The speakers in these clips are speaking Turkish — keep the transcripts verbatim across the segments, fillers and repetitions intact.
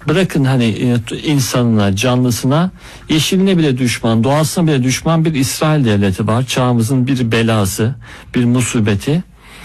bırakın hani insanına, canlısına, yeşiline bile düşman, doğasına bile düşman bir İsrail devleti var. Çağımızın bir belası, bir musibeti.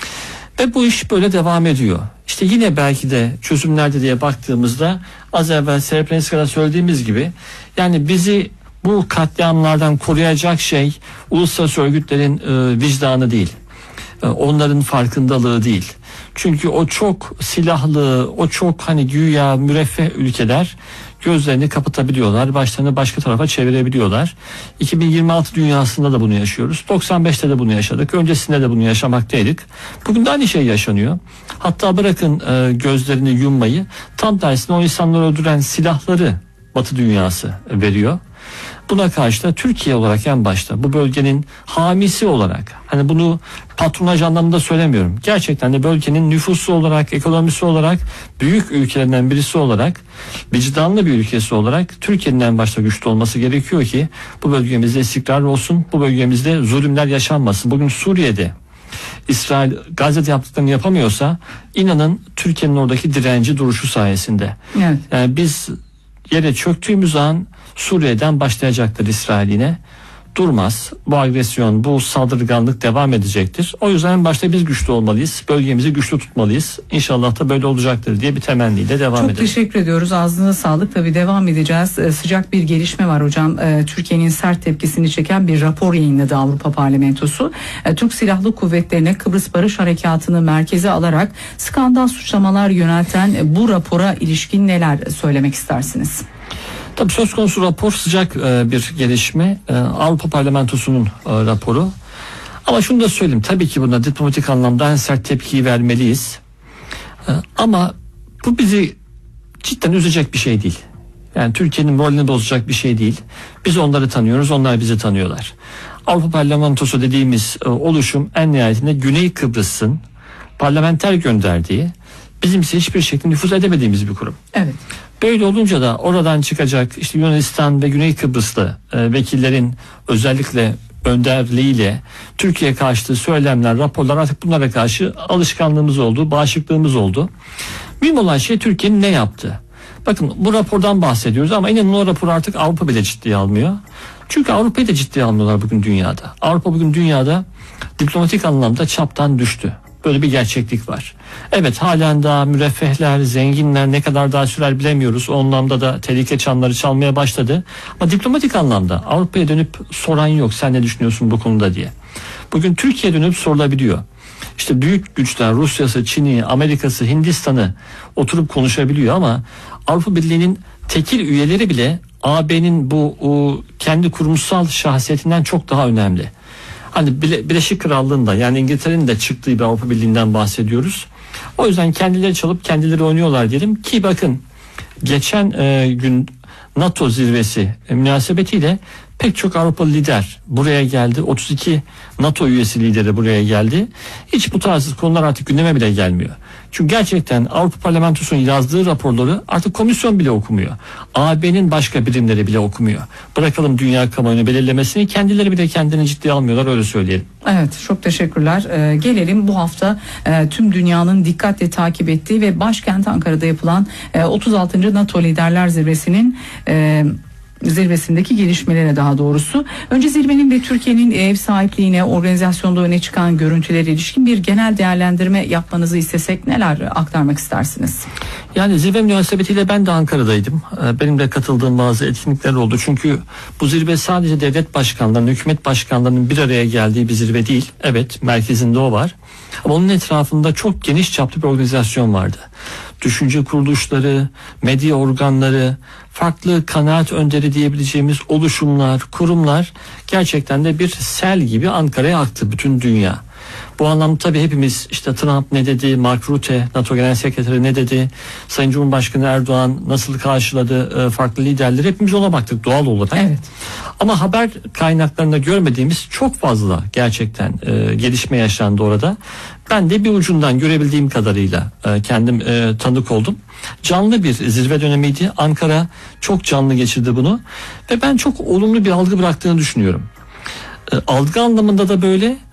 Ve bu iş böyle devam ediyor. İşte yine belki de çözümlerde diye baktığımızda az evvel Srebrenica'da söylediğimiz gibi, yani bizi bu katliamlardan koruyacak şey uluslararası örgütlerin e, vicdanı değil. E, onların farkındalığı değil. Çünkü o çok silahlı, o çok hani güya müreffeh ülkeler gözlerini kapatabiliyorlar, başlarını başka tarafa çevirebiliyorlar. iki bin yirmi altı dünyasında da bunu yaşıyoruz. doksan beşte de bunu yaşadık. Öncesinde de bunu yaşamaktaydık. Bugün de aynı şey yaşanıyor. Hatta bırakın e, gözlerini yummayı, tam tersine o insanları öldüren silahları Batı dünyası veriyor. Buna karşı da Türkiye olarak en başta bu bölgenin hamisi olarak, hani bunu patronaj anlamında söylemiyorum, gerçekten de bölgenin nüfusu olarak, ekonomisi olarak büyük ülkelerinden birisi olarak, vicdanlı bir ülkesi olarak Türkiye'nin en başta güçlü olması gerekiyor ki bu bölgemizde istikrar olsun, bu bölgemizde zulümler yaşanmasın. Bugün Suriye'de İsrail Gazze'de yaptıklarını yapamıyorsa, inanın Türkiye'nin oradaki direnci duruşu sayesinde. Evet. Yani biz yere çöktüğümüz an Suriye'den başlayacaktır İsrail yine. Durmaz. Bu agresyon, bu saldırganlık devam edecektir. O yüzden en başta biz güçlü olmalıyız. Bölgemizi güçlü tutmalıyız. İnşallah da böyle olacaktır diye bir temenniyle devam Çok edelim. Çok teşekkür ediyoruz. Ağzına sağlık. Tabii devam edeceğiz. Ee, sıcak bir gelişme var hocam. Ee, Türkiye'nin sert tepkisini çeken bir rapor yayınladı Avrupa Parlamentosu. Ee, Türk Silahlı Kuvvetleri'ne Kıbrıs Barış Harekatı'nı merkeze alarak skandal suçlamalar yönelten bu rapora ilişkin neler söylemek istersiniz? Tabii söz konusu rapor sıcak e, bir gelişme. E, Avrupa Parlamentosu'nun e, raporu. Ama şunu da söyleyeyim. Tabii ki buna diplomatik anlamda en sert tepkiyi vermeliyiz. E, ama bu bizi cidden üzecek bir şey değil. Yani Türkiye'nin moralini bozacak bir şey değil. Biz onları tanıyoruz, onlar bizi tanıyorlar. Avrupa Parlamentosu dediğimiz e, oluşum en nihayetinde Güney Kıbrıs'ın parlamenter gönderdiği, bizim ise hiçbir şekilde nüfuz edemediğimiz bir kurum. Evet. Böyle olunca da oradan çıkacak işte Yunanistan ve Güney Kıbrıslı e, vekillerin özellikle önderliğiyle Türkiye karşıtı söylemler, raporlar, artık bunlara karşı alışkanlığımız oldu, bağışıklığımız oldu. Mühim olan şey Türkiye'nin ne yaptı? Bakın bu rapordan bahsediyoruz ama inanın o raporu artık Avrupa bile ciddiye almıyor. Çünkü Avrupa'yı da ciddiye almıyorlar bugün dünyada. Avrupa bugün dünyada diplomatik anlamda çaptan düştü. Böyle bir gerçeklik var. Evet, halen daha müreffehler, zenginler ne kadar daha sürer bilemiyoruz. O anlamda da tehlike çanları çalmaya başladı. Ama diplomatik anlamda Avrupa'ya dönüp soran yok, sen ne düşünüyorsun bu konuda diye. Bugün Türkiye'ye dönüp sorulabiliyor. İşte büyük güçler, Rusya'sı, Çin'i, Amerika'sı, Hindistan'ı oturup konuşabiliyor ama Avrupa Birliği'nin tekil üyeleri bile A B'nin bu o, kendi kurumsal şahsiyetinden çok daha önemli. Hani Birleşik Krallığı'nda, yani İngiltere'nin de çıktığı bir Avrupa Birliği'nden bahsediyoruz. O yüzden kendileri çalıp kendileri oynuyorlar diyelim ki bakın geçen e, gün NATO zirvesi e, münasebetiyle pek çok Avrupalı lider buraya geldi. otuz iki NATO üyesi lideri buraya geldi. Hiç bu tarz konular artık gündeme bile gelmiyor. Çünkü gerçekten Avrupa Parlamentosu'nun yazdığı raporları artık komisyon bile okumuyor. A B'nin başka birimleri bile okumuyor. Bırakalım dünya kamuoyunu belirlemesini, kendileri bile kendini ciddiye almıyorlar, öyle söyleyelim. Evet, çok teşekkürler. Ee, gelelim bu hafta e, tüm dünyanın dikkatle takip ettiği ve başkent Ankara'da yapılan e, otuz altıncı NATO Liderler Zirvesi'nin e, zirvesindeki gelişmelere daha doğrusu. Önce zirvenin ve Türkiye'nin ev sahipliğine, organizasyonda öne çıkan görüntülere ilişkin bir genel değerlendirme yapmanızı istesek neler aktarmak istersiniz? Yani zirve münasebetiyle ben de Ankara'daydım. Benim de katıldığım bazı etkinlikler oldu. Çünkü bu zirve sadece devlet başkanlarının, hükümet başkanlarının bir araya geldiği bir zirve değil. Evet, merkezinde o var. Ama onun etrafında çok geniş çaplı bir organizasyon vardı. Düşünce kuruluşları, medya organları, farklı kanaat önderi diyebileceğimiz oluşumlar, kurumlar gerçekten de bir sel gibi Ankara'ya aktı bütün dünya. Bu anlamda tabii hepimiz işte Trump ne dedi, Mark Rutte, NATO Genel Sekreteri ne dedi, Sayın Cumhurbaşkanı Erdoğan nasıl karşıladı farklı liderleri, hepimiz ona baktık doğal olarak. Evet. Ama haber kaynaklarında görmediğimiz çok fazla gerçekten e, gelişme yaşandı orada. Ben de bir ucundan görebildiğim kadarıyla e, kendim e, tanık oldum. Canlı bir zirve dönemiydi. Ankara çok canlı geçirdi bunu ve ben çok olumlu bir algı bıraktığını düşünüyorum. E, algı anlamında da böyle.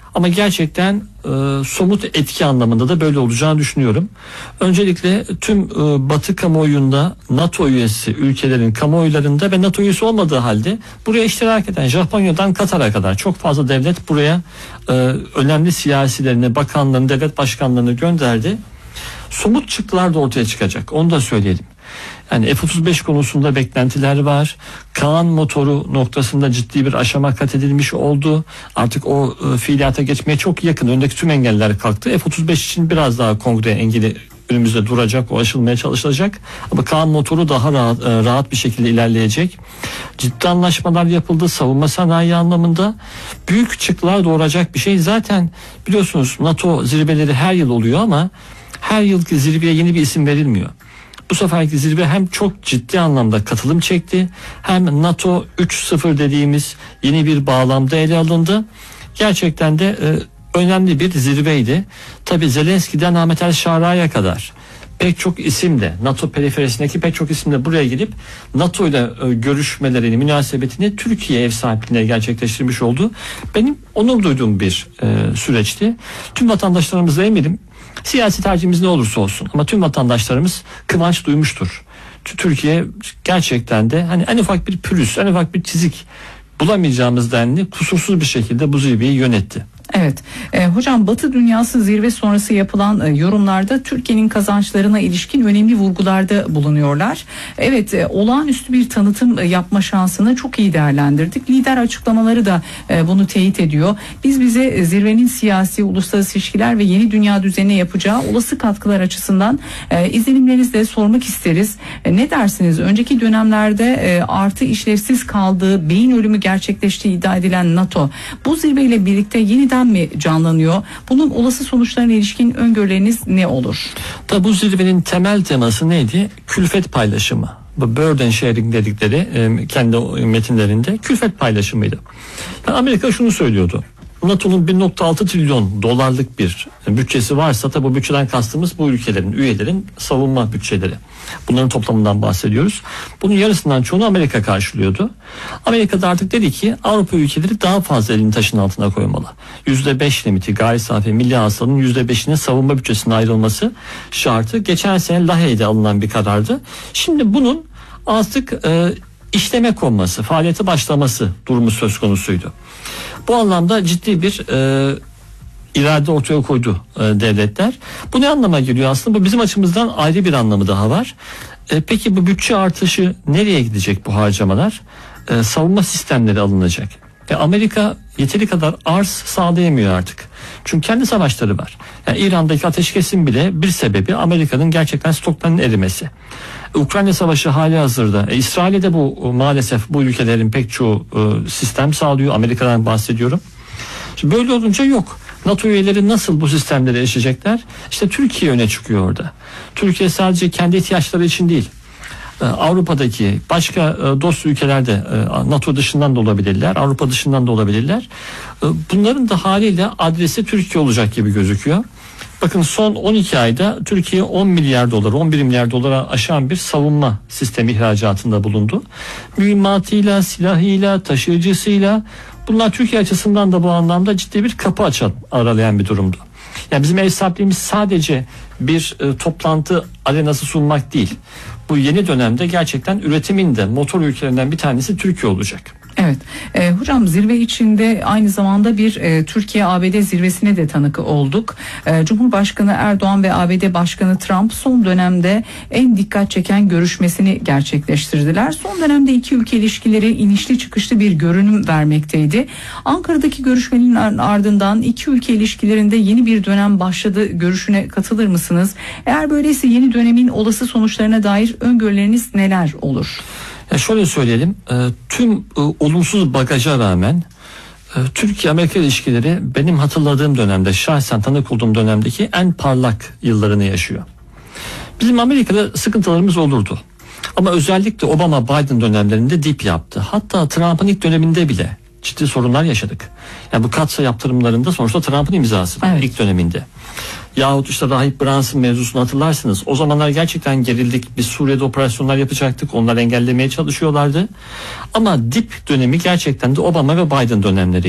Ama gerçekten e, somut etki anlamında da böyle olacağını düşünüyorum. Öncelikle tüm e, Batı kamuoyunda NATO üyesi ülkelerin kamuoylarında ve NATO üyesi olmadığı halde buraya iştirak eden Japonya'dan Katar'a kadar çok fazla devlet buraya e, önemli siyasilerini, bakanlarını, devlet başkanlarını gönderdi. Somut çıktılar da ortaya çıkacak. Onu da söyleyelim. Yani F otuz beş konusunda beklentiler var. Kaan motoru noktasında ciddi bir aşama kat edilmiş oldu. Artık o e, fiiliyata geçmeye çok yakın. Öndeki tüm engeller kalktı. F otuz beş için biraz daha kongre engeli önümüzde duracak. O aşılmaya çalışılacak. Ama Kaan motoru daha rahat, e, rahat bir şekilde ilerleyecek. Ciddi anlaşmalar yapıldı. Savunma sanayi anlamında büyük çıktılar doğuracak bir şey. Zaten biliyorsunuz NATO zirveleri her yıl oluyor ama her yılki zirveye yeni bir isim verilmiyor. Bu seferki zirve hem çok ciddi anlamda katılım çekti, hem NATO üç nokta sıfır dediğimiz yeni bir bağlamda ele alındı. Gerçekten de e, önemli bir zirveydi. Tabii Zelenski'den Ahmet El Şara'ya kadar pek çok isim de, NATO periferisindeki pek çok isim de buraya gelip NATO ile e, görüşmelerini, münasebetini Türkiye ev sahipliğine gerçekleştirmiş oldu. Benim onur duyduğum bir e, süreçti. Tüm vatandaşlarımıza eminim, siyasi tercihimiz ne olursa olsun ama tüm vatandaşlarımız kıvanç duymuştur. Türkiye gerçekten de hani en ufak bir pürüz, en ufak bir çizik bulamayacağımız denli kusursuz bir şekilde bu zirveyi yönetti. Evet, e, hocam Batı dünyası zirve sonrası yapılan e, yorumlarda Türkiye'nin kazançlarına ilişkin önemli vurgularda bulunuyorlar. Evet, e, olağanüstü bir tanıtım e, yapma şansını çok iyi değerlendirdik. Lider açıklamaları da e, bunu teyit ediyor. Biz bize e, zirvenin siyasi, uluslararası ilişkiler ve yeni dünya düzenine yapacağı olası katkılar açısından e, izlenimlerinizi de sormak isteriz. E, ne dersiniz? Önceki dönemlerde e, artı işlevsiz kaldığı, beyin ölümü gerçekleştiği iddia edilen NATO bu zirveyle birlikte yeniden mi canlanıyor? Bunun olası sonuçlarına ilişkin öngörüleriniz ne olur? Tabi bu zirvenin temel teması neydi? Külfet paylaşımı. Bu burden sharing dedikleri e, kendi metinlerinde külfet paylaşımıydı. Yani Amerika şunu söylüyordu. NATO'nun bir nokta altı trilyon dolarlık bir bütçesi varsa, tabi bu bütçeden kastımız bu ülkelerin, üyelerin savunma bütçeleri. Bunların toplamından bahsediyoruz. Bunun yarısından çoğunu Amerika karşılıyordu. Amerika da artık dedi ki Avrupa ülkeleri daha fazla elini taşın altına koymalı. yüzde beş limiti, gayri safi milli hasılanın yüzde beşinin savunma bütçesine ayrılması şartı geçen sene Lahey'de alınan bir karardı. Şimdi bunun artık e, işleme konması, faaliyete başlaması durumu söz konusuydu. Bu anlamda ciddi bir e, irade ortaya koydu e, devletler. Bu ne anlama geliyor aslında? Bu bizim açımızdan ayrı bir anlamı daha var. E, peki bu bütçe artışı nereye gidecek bu harcamalar? E, savunma sistemleri alınacak. E, Amerika yeteri kadar arz sağlayamıyor artık. Çünkü kendi savaşları var. Yani İran'daki ateşkesin bile bir sebebi Amerika'nın gerçekten stoklarının erimesi. Ukrayna Savaşı hali hazırda. E, İsrail'e de bu maalesef bu ülkelerin pek çoğu e, sistem sağlıyor. Amerika'dan bahsediyorum. Şimdi böyle olunca yok. NATO üyeleri nasıl bu sistemlere erişecekler? İşte Türkiye öne çıkıyor orada. Türkiye sadece kendi ihtiyaçları için değil, e, Avrupa'daki başka e, dost ülkelerde e, NATO dışından da olabilirler, Avrupa dışından da olabilirler. E, bunların da haliyle adresi Türkiye olacak gibi gözüküyor. Bakın son on iki ayda Türkiye on milyar dolar, on bir milyar dolara aşan bir savunma sistemi ihracatında bulundu. Mühimmatıyla, silahıyla, taşıyıcısıyla, bunlar Türkiye açısından da bu anlamda ciddi bir kapı açan, aralayan bir durumdu. Yani bizim ev sahipliğimiz sadece bir e, toplantı arenası sunmak değil. Bu yeni dönemde gerçekten üretimin de motor ülkelerinden bir tanesi Türkiye olacak. Evet. E, hocam zirve içinde aynı zamanda bir e, Türkiye-A B D zirvesine de tanık olduk. E, Cumhurbaşkanı Erdoğan ve A B D Başkanı Trump son dönemde en dikkat çeken görüşmesini gerçekleştirdiler. Son dönemde iki ülke ilişkileri inişli çıkışlı bir görünüm vermekteydi. Ankara'daki görüşmenin ardından iki ülke ilişkilerinde yeni bir dönem başladı görüşüne katılır mısınız? Eğer böyleyse yeni dönemin olası sonuçlarına dair öngörüleriniz neler olur? Ya şöyle söyleyelim, e, tüm e, olumsuz bagaja rağmen e, Türkiye-Amerika ilişkileri benim hatırladığım dönemde, şahsen tanık olduğum dönemdeki en parlak yıllarını yaşıyor. Bizim Amerika'da sıkıntılarımız olurdu. Ama özellikle Obama-Biden dönemlerinde dip yaptı. Hatta Trump'ın ilk döneminde bile ciddi sorunlar yaşadık. Yani bu katsa yaptırımlarında sonuçta Trump'ın imzası var, evet, ilk döneminde. Yahut işte Rahip Brunson mevzusunu hatırlarsınız. O zamanlar gerçekten gerildik. Biz Suriye'de operasyonlar yapacaktık. Onları engellemeye çalışıyorlardı. Ama dip dönemi gerçekten de Obama ve Biden dönemleriydi.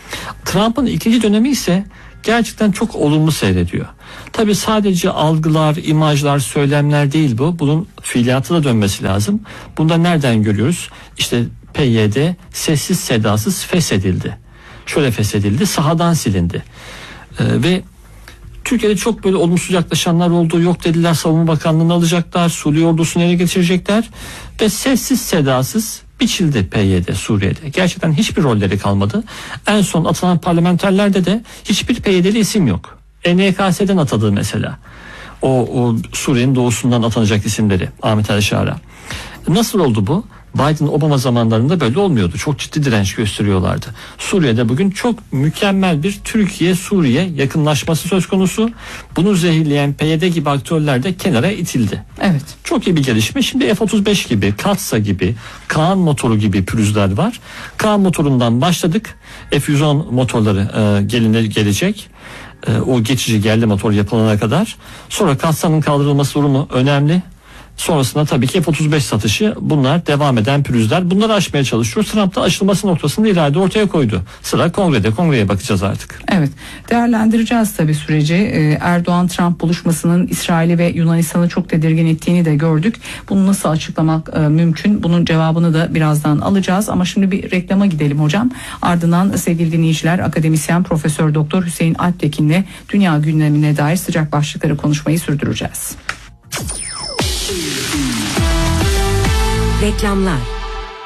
Trump'ın ikinci dönemi ise gerçekten çok olumlu seyrediyor. Tabii sadece algılar, imajlar, söylemler değil bu. Bunun fiiliyatı da dönmesi lazım. Bunda nereden görüyoruz? İşte P Y D sessiz sedasız feshedildi. Şöyle feshedildi, sahadan silindi. Ee, ve Türkiye'de çok böyle olumsuz yaklaşanlar oldu. Yok dediler, Savunma Bakanlığı'nı alacaklar, Suriye ordusunu ele geçirecekler ve sessiz sedasız biçildi P Y D Suriye'de. Gerçekten hiçbir rolleri kalmadı. En son atılan parlamenterlerde de hiçbir P Y D'li isim yok. E N K S'den atadı mesela. O, o Suriye'nin doğusundan atanacak isimleri, Ahmet El Şara. Nasıl oldu bu? Biden-Obama zamanlarında böyle olmuyordu. Çok ciddi direnç gösteriyorlardı. Suriye'de bugün çok mükemmel bir Türkiye-Suriye yakınlaşması söz konusu. Bunu zehirleyen P Y D gibi aktörler de kenara itildi. Evet. Çok iyi bir gelişme. Şimdi F otuz beş gibi, Katsa gibi, Kaan motoru gibi pürüzler var. Kaan motorundan başladık. F yüz on motorları e, gelinir gelecek. E, o geçici yerli motor yapılana kadar. Sonra Katsa'nın kaldırılması durumu önemli. Sonrasında tabii ki F otuz beş satışı, bunlar devam eden pürüzler. Bunları aşmaya çalışıyoruz. Trump da aşılması noktasında irade ortaya koydu. Sıra kongrede. Kongreye bakacağız artık. Evet. Değerlendireceğiz tabii süreci. Ee, Erdoğan-Trump buluşmasının İsrail'i ve Yunanistan'ı çok tedirgin ettiğini de gördük. Bunu nasıl açıklamak e, mümkün? Bunun cevabını da birazdan alacağız. Ama şimdi bir reklama gidelim hocam. Ardından sevgili dinleyiciler, akademisyen Profesör Doktor Hüseyin Alptekin'le dünya gündemine dair sıcak başlıkları konuşmayı sürdüreceğiz. Reklamlar.